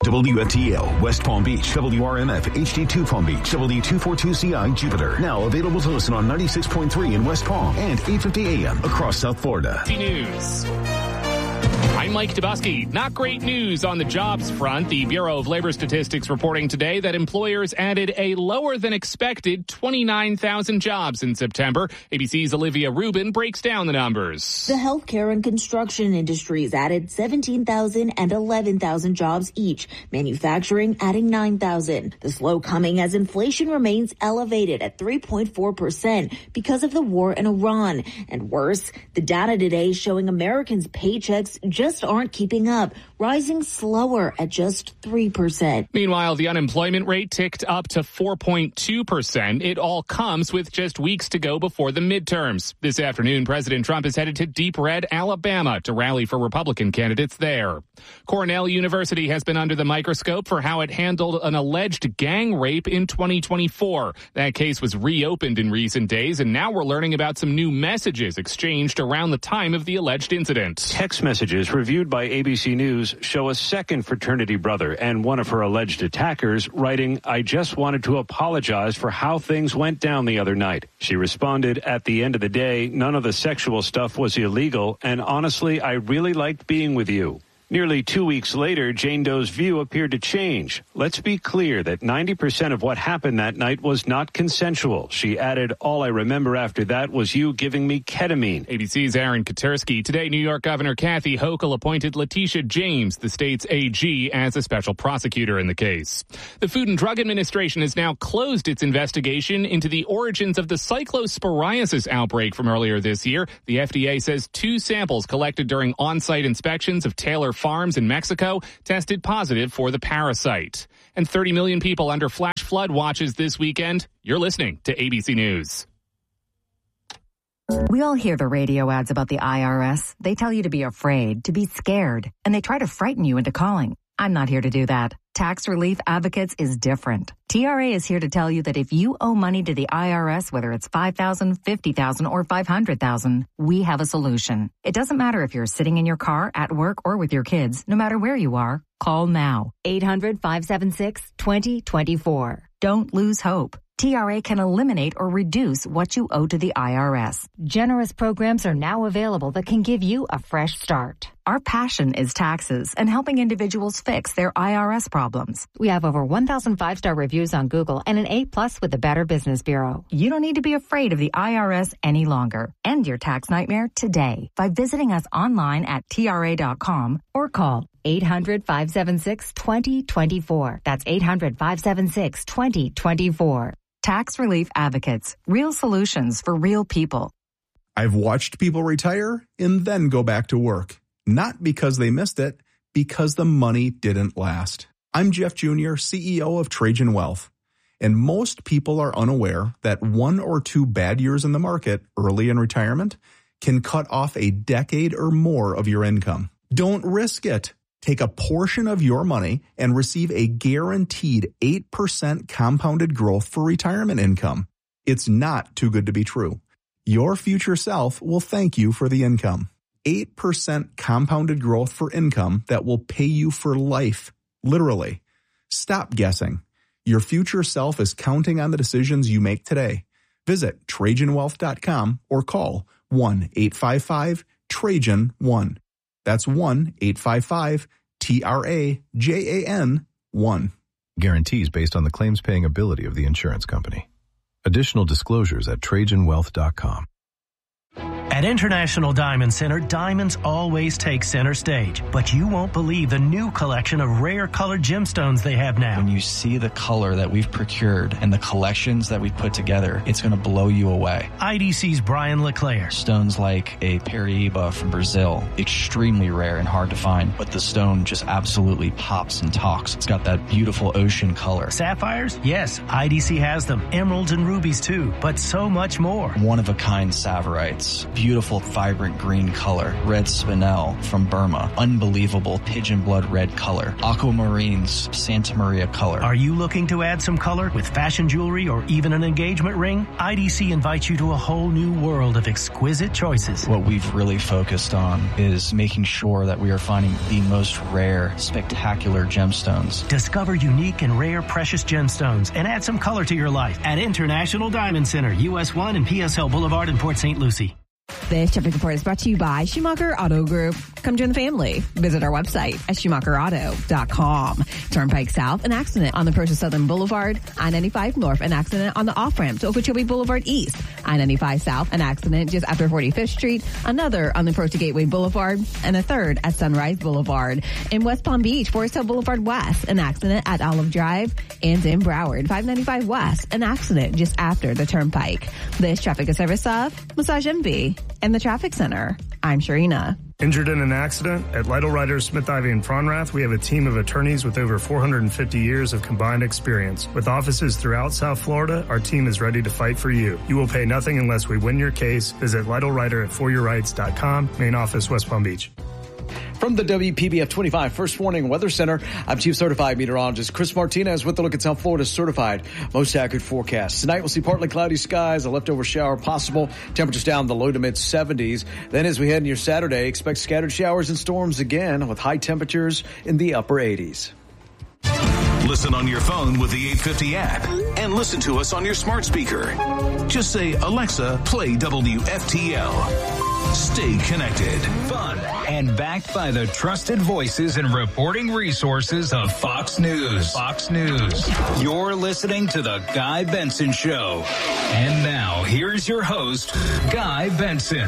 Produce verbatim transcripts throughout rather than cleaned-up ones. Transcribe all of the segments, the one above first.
W F T L, West Palm Beach, W R M F, H D two Palm Beach, W two forty-two C I, Jupiter. Now available to listen on ninety-six point three in West Palm and eight fifty A M across South Florida. News. I'm Mike Dubusky. Not great news on the jobs front. The Bureau of Labor Statistics reporting today that employers added a lower than expected twenty-nine thousand jobs in September. A B C's Olivia Rubin breaks down the numbers. The healthcare and construction industries added seventeen thousand and eleven thousand jobs each. Manufacturing adding nine thousand. The slow coming as inflation remains elevated at three point four percent because of the war in Iran. And worse, the data today showing Americans' paychecks just aren't keeping up, rising slower at just three percent. Meanwhile, the unemployment rate ticked up to four point two percent. It all comes with just weeks to go before the midterms. This afternoon, President Trump is headed to Deep Red, Alabama to rally for Republican candidates there. Cornell University has been under the microscope for how it handled an alleged gang rape in twenty twenty-four. That case was reopened in recent days, and now we're learning about some new messages exchanged around the time of the alleged incident. Text messages reviewed by A B C News show a second fraternity brother and one of her alleged attackers writing, "I just wanted to apologize for how things went down the other night." She responded, "At the end of the day, none of the sexual stuff was illegal, and honestly, I really liked being with you." Nearly two weeks later, Jane Doe's view appeared to change. "Let's be clear that ninety percent of what happened that night was not consensual." She added, "All I remember after that was you giving me ketamine." A B C's Aaron Katersky. Today, New York Governor Kathy Hochul appointed Letitia James, the state's A G, as a special prosecutor in the case. The Food and Drug Administration has now closed its investigation into the origins of the cyclosporiasis outbreak from earlier this year. The F D A says two samples collected during on-site inspections of Taylor Farms in Mexico tested positive for the parasite. And thirty million people under flash flood watches this weekend. You're listening to A B C News. We all hear the radio ads about the I R S. They tell you to be afraid, to be scared, and they try to frighten you into calling. I'm not here to do that. Tax Relief Advocates is different. T R A is here to tell you that if you owe money to the I R S, whether it's five thousand dollars, fifty thousand dollars, or five hundred thousand dollars, we have a solution. It doesn't matter if you're sitting in your car, at work, or with your kids. No matter where you are, call now. eight hundred, five seven six, two zero two four. Don't lose hope. T R A can eliminate or reduce what you owe to the I R S. Generous programs are now available that can give you a fresh start. Our passion is taxes and helping individuals fix their I R S problems. We have over one thousand five-star reviews on Google and an A plus with the Better Business Bureau. You don't need to be afraid of the I R S any longer. End your tax nightmare today by visiting us online at T R A dot com or call eight hundred, five seven six, two zero two four. That's eight hundred, five seven six, two zero two four. Tax Relief Advocates. Real solutions for real people. I've watched people retire and then go back to work. Not because they missed it, because the money didn't last. I'm Jeff Junior, C E O of Trajan Wealth. And most people are unaware that one or two bad years in the market early in retirement can cut off a decade or more of your income. Don't risk it. Take a portion of your money and receive a guaranteed eight percent compounded growth for retirement income. It's not too good to be true. Your future self will thank you for the income. eight percent compounded growth for income that will pay you for life. Literally. Stop guessing. Your future self is counting on the decisions you make today. Visit Trajan Wealth dot com or call one eight five five Trajan one. That's one eight five five T R A J A N one. Guarantees based on the claims paying ability of the insurance company. Additional disclosures at Trajan Wealth dot com. At International Diamond Center, diamonds always take center stage, but you won't believe the new collection of rare colored gemstones they have now. When you see the color that we've procured and the collections that we've put together, it's going to blow you away. I D C's Brian LeClaire. Stones like a Paraíba from Brazil, extremely rare and hard to find, but the stone just absolutely pops and talks. It's got that beautiful ocean color. Sapphires? Yes, I D C has them. Emeralds and rubies too, but so much more. One-of-a-kind Saverites. beautiful, vibrant green color. Red spinel from Burma, unbelievable pigeon blood red color. Aquamarine's Santa Maria color. Are you looking to add some color with fashion jewelry or even an engagement ring? I D C invites you to a whole new world of exquisite choices. What we've really focused on is making sure that we are finding the most rare, spectacular gemstones. Discover unique and rare precious gemstones and add some color to your life at International Diamond Center, U S one and P S L Boulevard in Port Saint Lucie. This traffic report is brought to you by Schumacher Auto Group. Come join the family. Visit our website at schumacher auto dot com. Turnpike South, an accident on the approach to Southern Boulevard. I ninety-five North, an accident on the off-ramp to Okeechobee Boulevard East. I ninety-five South, an accident just after forty-fifth Street. Another on the approach to Gateway Boulevard. And a third at Sunrise Boulevard. In West Palm Beach, Forest Hill Boulevard West, an accident at Olive Drive. And in Broward, five ninety-five West, an accident just after the Turnpike. This traffic is service of Massage Envy and the Traffic Center. I'm Sharina. Injured in an accident? At Lytle Writers, Smith Ivy and Fronrath, we have a team of attorneys with over four hundred fifty years of combined experience. With offices throughout South Florida, our team is ready to fight for you. You will pay nothing unless we win your case. Visit Lytle Writer at for your rights dot com. Main office, West Palm Beach. From the W P B F twenty-five First Warning Weather Center, I'm Chief Certified Meteorologist Chris Martinez with a look at South Florida's certified most accurate forecast. Tonight we'll see partly cloudy skies, a leftover shower possible. Temperatures down in the low to mid seventies. Then as we head into your Saturday, expect scattered showers and storms again with high temperatures in the upper eighties. Listen on your phone with the eight fifty app and listen to us on your smart speaker. Just say, Alexa, play W F T L. Stay connected. Fun and backed by the trusted voices and reporting resources of Fox News. Fox News. You're listening to The Guy Benson Show. And now, here's your host, Guy Benson.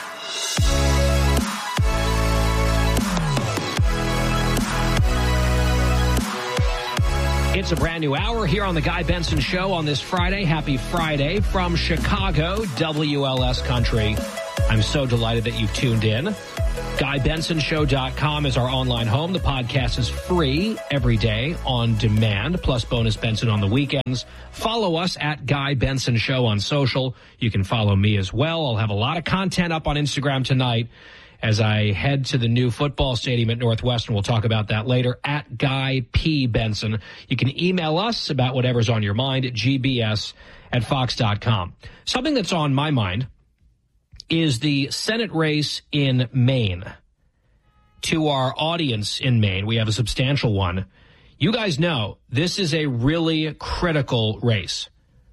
It's a brand new hour here on The Guy Benson Show on this Friday. Happy Friday from Chicago, W L S Country. I'm so delighted that you've tuned in. guy benson show dot com is our online home. The podcast is free every day on demand, plus bonus Benson on the weekends. Follow us at Guy Benson Show on social. You can follow me as well. I'll have a lot of content up on Instagram tonight as I head to the new football stadium at Northwestern. We'll talk about that later at Guy P. Benson. You can email us about whatever's on your mind at g b s at fox dot com. Something that's on my mind is the Senate race in Maine. To our audience in Maine, we have a substantial one. You guys know this is a really critical race.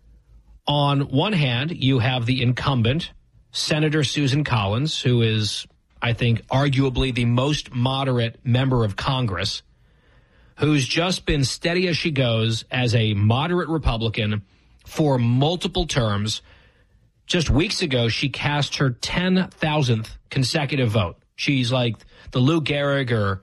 On one hand, you have the incumbent, Senator Susan Collins, who is, I think, arguably the most moderate member of Congress, who's just been steady as she goes as a moderate Republican for multiple terms. Just weeks ago, she cast her ten thousandth consecutive vote. She's like the Lou Gehrig or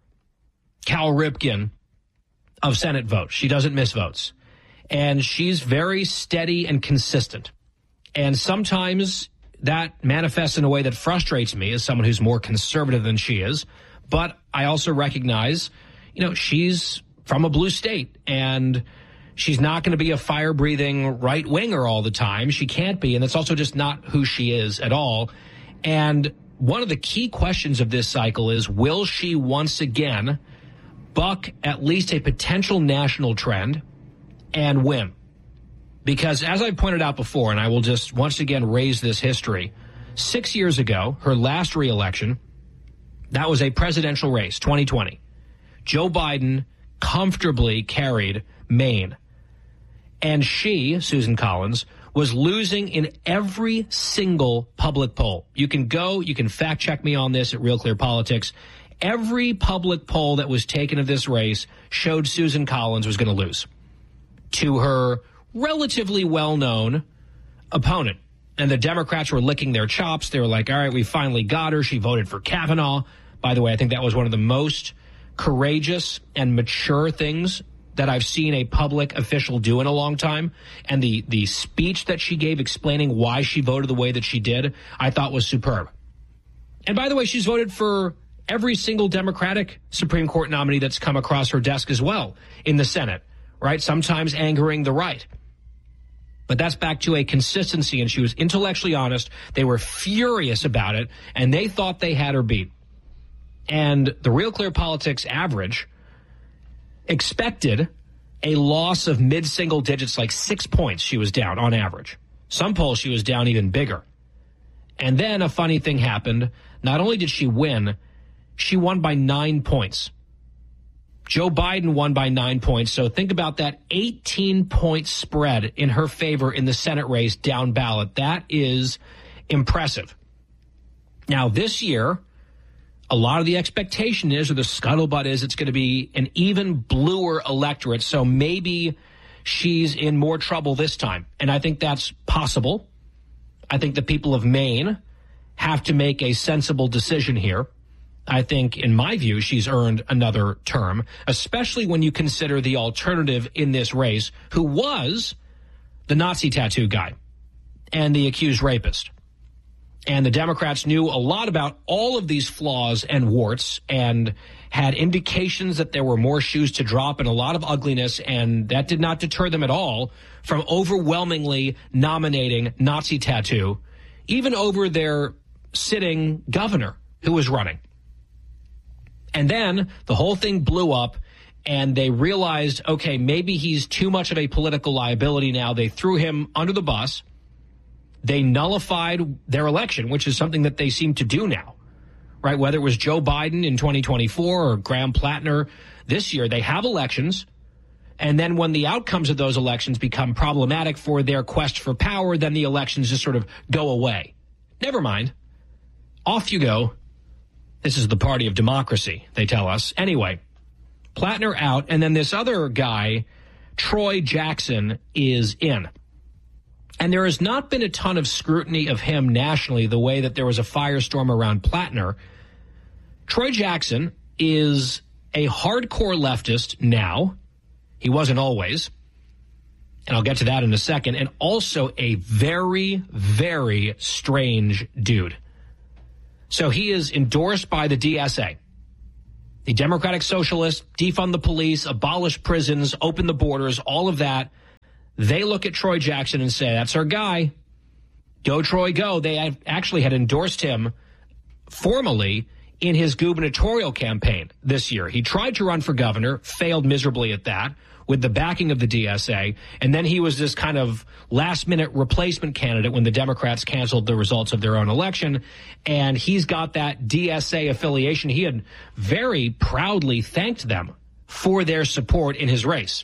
Cal Ripken of Senate votes. She doesn't miss votes. And she's very steady and consistent. And sometimes that manifests in a way that frustrates me as someone who's more conservative than she is. But I also recognize, you know, she's from a blue state, and she's not going to be a fire-breathing right-winger all the time. She can't be, and that's also just not who she is at all. And one of the key questions of this cycle is, will she once again buck at least a potential national trend and win? Because as I pointed out before, and I will just once again raise this history, six years ago, her last reelection, that was a presidential race, twenty twenty. Joe Biden comfortably carried Maine. And she, Susan Collins, was losing in every single public poll. You can go, you can fact check me on this at Real Clear Politics. Every public poll that was taken of this race showed Susan Collins was going to lose to her relatively well-known opponent. And the Democrats were licking their chops. They were like, all right, we finally got her. She voted for Kavanaugh. By the way, I think that was one of the most courageous and mature things that I've seen a public official do in a long time. And the, the speech that she gave explaining why she voted the way that she did, I thought was superb. And by the way, she's voted for every single Democratic Supreme Court nominee that's come across her desk as well in the Senate, right? Sometimes angering the right. But that's back to a consistency, and she was intellectually honest. They were furious about it, and they thought they had her beat. And the Real Clear Politics average expected a loss of mid-single digits, like six points she was down on average. Some polls she was down even bigger. And then a funny thing happened. Not only did she win, she won by nine points. Joe Biden won by nine points. So think about that eighteen-point spread in her favor in the Senate race down ballot. That is impressive. Now, this year, a lot of the expectation is, or the scuttlebutt is, it's going to be an even bluer electorate. So maybe she's in more trouble this time. And I think that's possible. I think the people of Maine have to make a sensible decision here. I think, in my view, she's earned another term, especially when you consider the alternative in this race, who was the Nazi tattoo guy and the accused rapist. And the Democrats knew a lot about all of these flaws and warts and had indications that there were more shoes to drop and a lot of ugliness, and that did not deter them at all from overwhelmingly nominating Nazi tattoo, even over their sitting governor who was running. And then the whole thing blew up, and they realized, okay, maybe he's too much of a political liability now. They threw him under the bus. They nullified their election, which is something that they seem to do now, right? Whether it was Joe Biden in twenty twenty-four or Graham Plattner this year, they have elections. And then when the outcomes of those elections become problematic for their quest for power, then the elections just sort of go away. Never mind. Off you go. This is the party of democracy, they tell us. Anyway, Plattner out, and then this other guy, Troy Jackson, is in. And there has not been a ton of scrutiny of him nationally the way that there was a firestorm around Plattner. Troy Jackson is a hardcore leftist now. He wasn't always. And I'll get to that in a second. And also a very, very strange dude. So he is endorsed by the D S A, the Democratic Socialists, defund the police, abolish prisons, open the borders, all of that. They look at Troy Jackson and say, that's our guy. Go, Troy, go. They actually had endorsed him formally in his gubernatorial campaign this year. He tried to run for governor, failed miserably at that, with the backing of the D S A. And then he was this kind of last-minute replacement candidate when the Democrats canceled the results of their own election. And he's got that D S A affiliation. He had very proudly thanked them for their support in his race.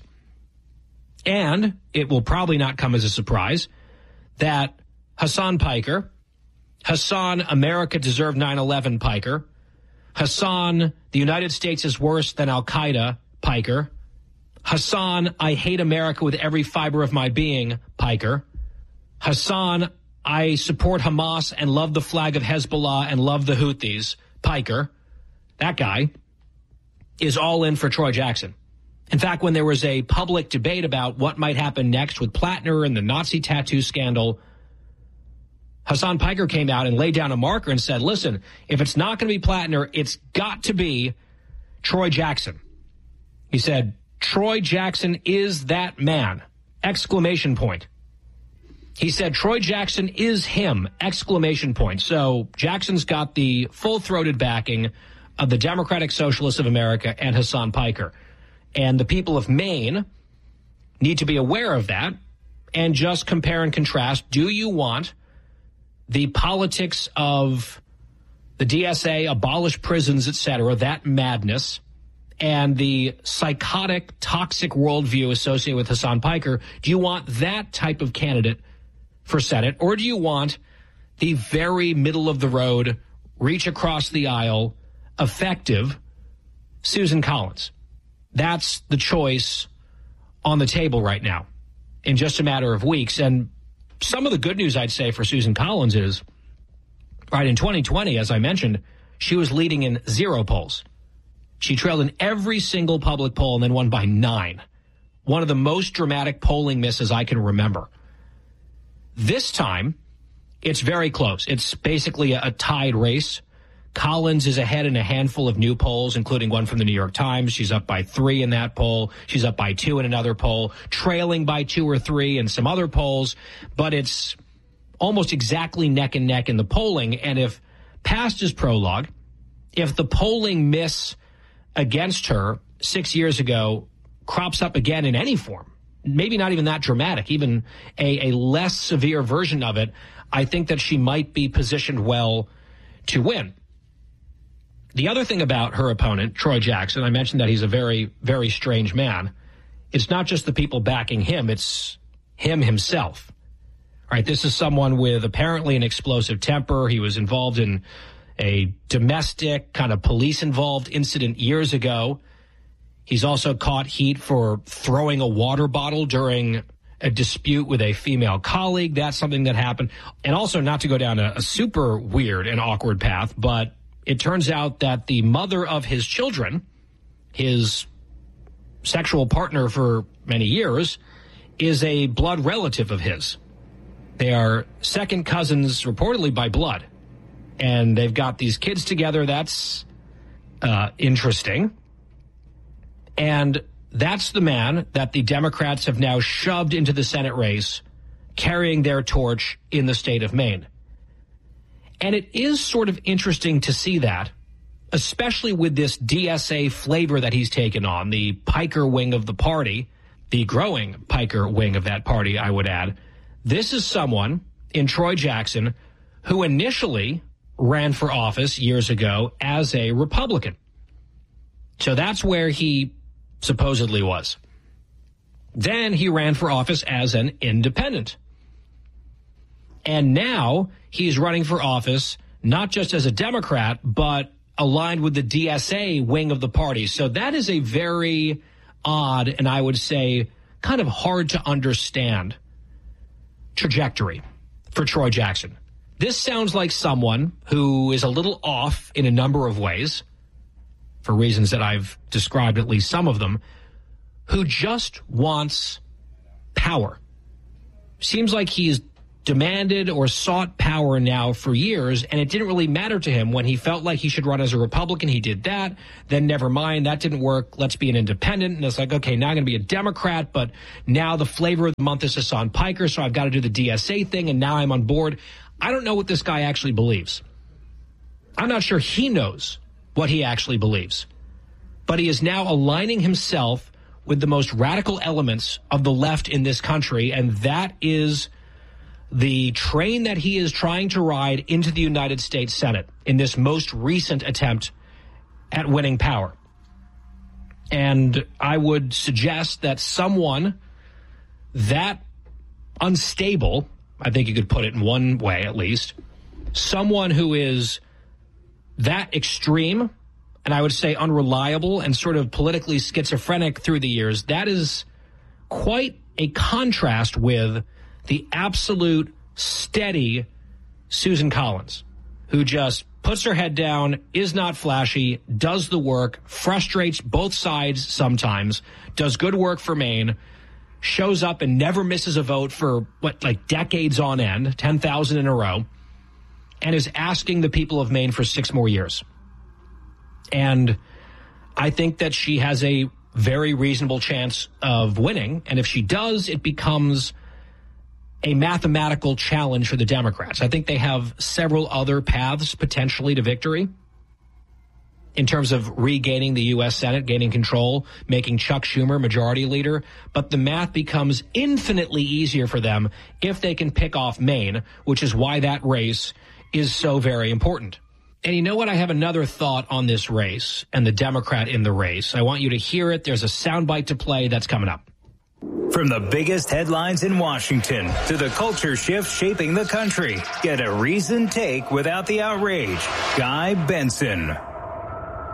And it will probably not come as a surprise that Hassan Piker, Hassan America Deserved nine eleven Piker, Hassan the United States is worse than Al-Qaeda Piker, Hassan I hate America with every fiber of my being Piker, Hassan I support Hamas and love the flag of Hezbollah and love the Houthis Piker, that guy is all in for Troy Jackson. In fact, when there was a public debate about what might happen next with Plattner and the Nazi tattoo scandal, Hassan Piker came out and laid down a marker and said, listen, if it's not going to be Plattner, it's got to be Troy Jackson. He said, Troy Jackson is that man, exclamation point. He said, Troy Jackson is him, exclamation point. So Jackson's got the full-throated backing of the Democratic Socialists of America and Hassan Piker. And the people of Maine need to be aware of that and just compare and contrast. Do you want the politics of the D S A, abolish prisons, et cetera, that madness, and the psychotic, toxic worldview associated with Hassan Piker? Do you want that type of candidate for Senate? Or do you want the very middle of the road, reach across the aisle, effective Susan Collins? That's the choice on the table right now in just a matter of weeks. And some of the good news, I'd say, for Susan Collins is, right, in twenty twenty, as I mentioned, she was leading in zero polls. She trailed in every single public poll and then won by nine. One of the most dramatic polling misses I can remember. This time, it's very close. It's basically a, a tied race. Collins is ahead in a handful of new polls, including one from the New York Times. She's up by three in that poll. She's up by two in another poll, trailing by two or three in some other polls. But it's almost exactly neck and neck in the polling. And if past is prologue, if the polling miss against her six years ago crops up again in any form, maybe not even that dramatic, even a, a less severe version of it, I think that she might be positioned well to win. The other thing about her opponent, Troy Jackson, I mentioned that he's a very, very strange man. It's not just the people backing him, it's him himself. All right, this is someone with apparently an explosive temper. He was involved in a domestic kind of police-involved incident years ago. He's also caught heat for throwing a water bottle during a dispute with a female colleague. That's something that happened. And also, not to go down a, a super weird and awkward path, but it turns out that the mother of his children, his sexual partner for many years, is a blood relative of his. They are second cousins, reportedly by blood. And they've got these kids together. That's uh, interesting. And that's the man that the Democrats have now shoved into the Senate race, carrying their torch in the state of Maine. And it is sort of interesting to see that, especially with this D S A flavor that he's taken on, the piker wing of the party, the growing piker wing of that party, I would add. This is someone in Troy Jackson who initially ran for office years ago as a Republican. So that's where he supposedly was. Then he ran for office as an independent. And now he's running for office not just as a Democrat, but aligned with the D S A wing of the party. So that is a very odd, and I would say kind of hard to understand trajectory for Troy Jackson. This sounds like someone who is a little off in a number of ways, for reasons that I've described, at least some of them, who just wants power. Seems like he's demanded or sought power now for years, and it didn't really matter to him. When he felt like he should run as a Republican, he did that. Then never mind, that didn't work. Let's be an independent. And it's like, okay, now I'm going to be a Democrat, but now the flavor of the month is Hassan Piker, so I've got to do the D S A thing, and now I'm on board. I don't know what this guy actually believes. I'm not sure he knows what he actually believes. But he is now aligning himself with the most radical elements of the left in this country, and that is the train that he is trying to ride into the United States Senate in this most recent attempt at winning power. And I would suggest that someone that unstable, I think you could put it in one way at least, someone who is that extreme, and I would say unreliable and sort of politically schizophrenic through the years, that is quite a contrast with the absolute steady Susan Collins, who just puts her head down, is not flashy, does the work, frustrates both sides sometimes, does good work for Maine, shows up and never misses a vote for, what, like decades on end, ten thousand in a row, and is asking the people of Maine for six more years. And I think that she has a very reasonable chance of winning. And if she does, it becomes a mathematical challenge for the Democrats. I think they have several other paths potentially to victory in terms of regaining the U S Senate, gaining control, making Chuck Schumer majority leader. But the math becomes infinitely easier for them if they can pick off Maine, which is why that race is so very important. And you know what? I have another thought on this race and the Democrat in the race. I want you to hear it. There's a soundbite to play that's coming up. From the biggest headlines in Washington to the culture shift shaping the country, get a reasoned take without the outrage. Guy Benson.